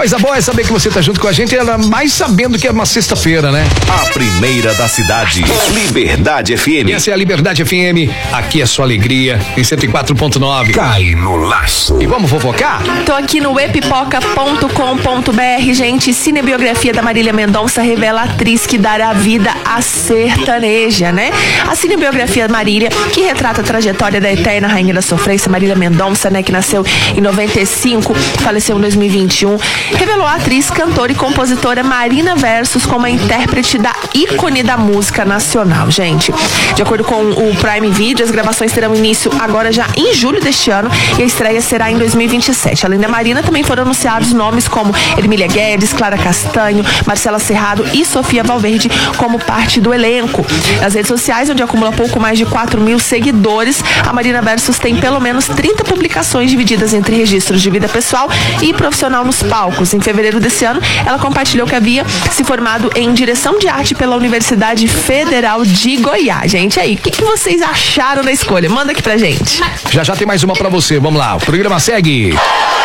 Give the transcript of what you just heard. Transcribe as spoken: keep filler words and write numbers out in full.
Coisa boa é saber que você tá junto com a gente, ainda mais sabendo que é uma sexta-feira, né? A primeira da cidade, Liberdade F M. Essa é a Liberdade F M, aqui é sua alegria, em cento e quatro ponto nove. Cai no laço. E vamos fofocar? Tô aqui no epipoca ponto com ponto br, gente. Cinebiografia da Marília Mendonça revela a atriz que dará vida à sertaneja, né? A cinebiografia Marília, que retrata a trajetória da eterna rainha da sofrência, Marília Mendonça, né? Que nasceu em noventa e cinco, faleceu em dois mil e vinte e um, revelou a atriz, cantora e compositora Marina Versus como a intérprete da ícone da música nacional, gente. De acordo com o Prime Video, as gravações terão início agora já em julho deste ano e a estreia será em dois mil e vinte e sete. Além da Marina, também foram anunciados nomes como Ermília Guedes, Clara Castanho, Marcela Serrado e Sofia Valverde como parte do elenco. Nas redes sociais, onde acumula pouco mais de quatro mil seguidores, a Marina Versus tem pelo menos trinta publicações divididas entre registros de vida pessoal e profissional nos palcos. Em fevereiro desse ano, ela compartilhou que havia se formado em direção de arte pela Universidade Federal de Goiás. Gente, aí, o que, que vocês acharam da escolha? Manda aqui pra gente. Já já tem mais uma pra você, vamos lá, o programa segue.